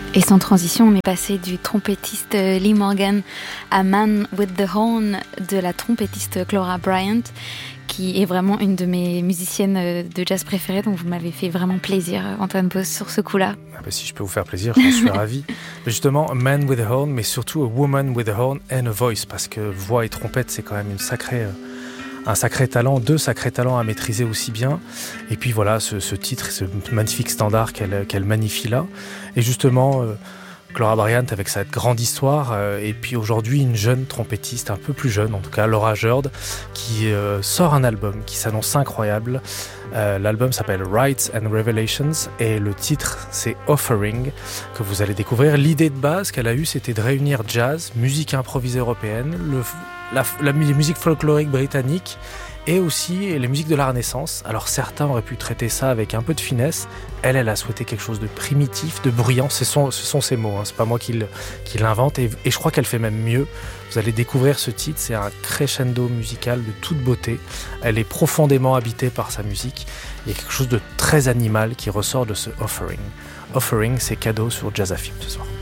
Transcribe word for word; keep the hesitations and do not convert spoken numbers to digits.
Et sans transition, on est passé du trompettiste Lee Morgan à Man with the Horn de la trompettiste Clora Bryant, qui est vraiment une de mes musiciennes de jazz préférées, donc vous m'avez fait vraiment plaisir, Antoine Boss, sur ce coup-là. Ah bah si je peux vous faire plaisir, j'en suis ravi. Mais justement, a man with a horn, mais surtout a woman with a horn and a voice, parce que voix et trompette, c'est quand même une sacrée, un sacré talent, deux sacrés talents à maîtriser aussi bien. Et puis voilà, ce, ce titre, ce magnifique standard qu'elle, qu'elle magnifie là. Et justement... Euh, Clora Bryant avec cette grande histoire euh, et puis aujourd'hui une jeune trompettiste, un peu plus jeune en tout cas, Laura Jurd, qui euh, sort un album qui s'annonce incroyable. Euh, l'album s'appelle Rights and Revelations et le titre c'est Offering, que vous allez découvrir. L'idée de base qu'elle a eue, c'était de réunir jazz, musique improvisée européenne, le, la, la, les musiques folkloriques britanniques et aussi les musiques de la Renaissance. Alors certains auraient pu traiter ça avec un peu de finesse. Elle, elle a souhaité quelque chose de primitif, de bruyant. Ce sont, ce sont ses mots, hein. C'est pas moi qui, qui l'invente. Et, et je crois qu'elle fait même mieux. Vous allez découvrir ce titre. C'est un crescendo musical de toute beauté. Elle est profondément habitée par sa musique. Il y a quelque chose de très animal qui ressort de ce Offering. Offering, c'est cadeau sur Jazz F M ce soir.